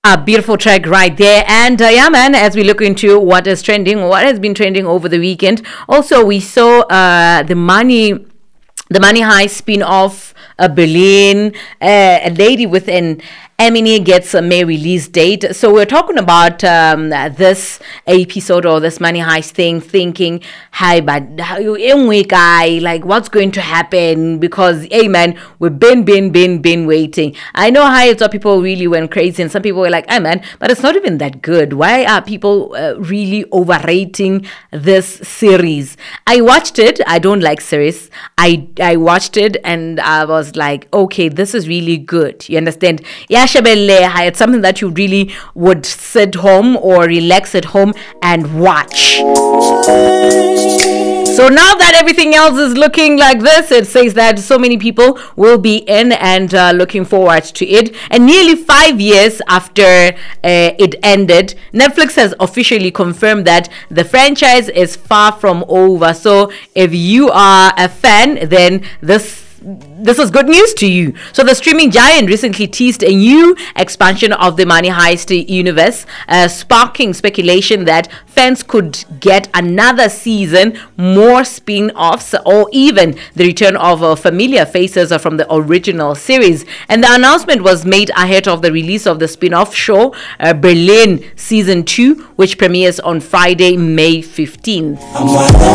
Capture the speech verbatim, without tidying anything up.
A beautiful track right there. And uh, yeah, man, as we look into what is trending, what has been trending over the weekend, also we saw uh, the money. The Money Heist spin-off, uh, Berlin, uh, a lady with an Emily gets a May release date. So we're talking about um, this episode or this Money Heist thing, thinking, hi, but how you in guy? Like, what's going to happen? Because, hey, man, we've been, been, been, been waiting. I know how it's people really went crazy, and some people were like, hey, man, but it's not even that good. Why are people uh, really overrating this series? I watched it. I don't like series. I I watched it and I was like, okay, this is really good. You understand? Yeah, Shabelle, it's something that you really would sit home or relax at home and watch. So now that everything else is looking like this, it says that so many people will be in and uh, looking forward to it. And nearly five years after uh, it ended, Netflix has officially confirmed that the franchise is far from over. So if you are a fan, then this This is good news to you. So the streaming giant recently teased a new expansion of the Money Heist universe, uh, sparking speculation that fans could get another season, more spin-offs, or even the return of uh, familiar faces from the original series. And the announcement was made ahead of the release of the spin-off show, uh, Berlin Season two, which premieres on Friday, May fifteenth.